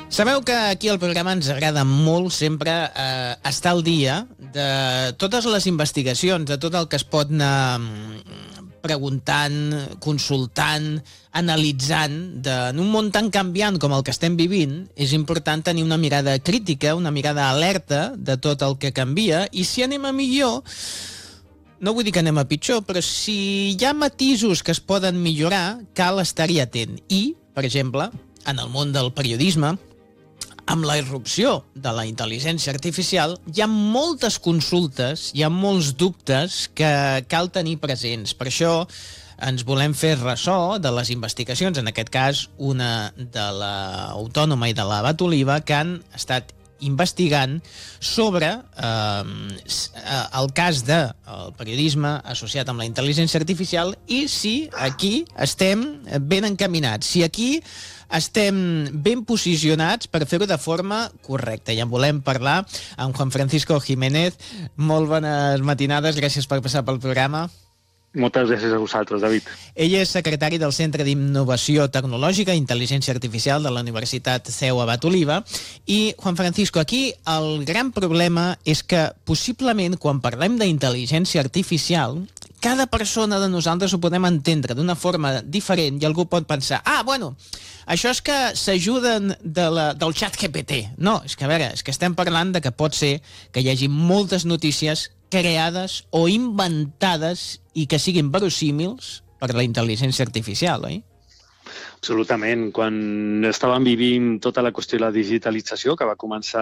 Sabeu que aquí al programa ens agrada molt sempre estar al dia de totes les investigacions, de tot el que es pot anar preguntant, consultant, analitzant. En un món tan canviant com el que estem vivint, és important tenir una mirada crítica, una mirada alerta de tot el que canvia, i si anem a millor, no vull dir que anem a pitjor, però si hi ha matisos que es poden millorar, cal estar-hi atent. I, per exemple, en el món del periodisme, amb la irrupció de la intel·ligència artificial, hi ha moltes consultes, hi ha molts dubtes que cal tenir presents. Per això ens volem fer ressò de les investigacions, en aquest cas una de l'Autònoma i de l'Abat Oliva, que han estat investigant sobre el cas del periodisme associat amb la intel·ligència artificial i si aquí estem ben encaminats, si aquí estem ben posicionats per fer-ho de forma correcta. I en volem parlar amb Juan Francisco Jiménez. Molt bones matinades, gràcies per passar pel programa. Moltes gràcies a vosaltres, David. Ell és secretari del Centre d'Innovació Tecnològica i Intel·ligència Artificial de la Universitat CEU Abat Oliva. I, Juan Francisco, aquí el gran problema és que possiblement quan parlem d'intel·ligència artificial, cada persona de nosaltres ho podem entendre d'una forma diferent i algú pot pensar, això és que s'ajuden del xat GPT. No, és que a veure, és que estem parlant de que pot ser que hi hagi moltes notícies creades o inventades i que siguin verosímils per la intel·ligència artificial, oi? Absolutament. Quan estàvem vivint tota la qüestió de la digitalització, que va començar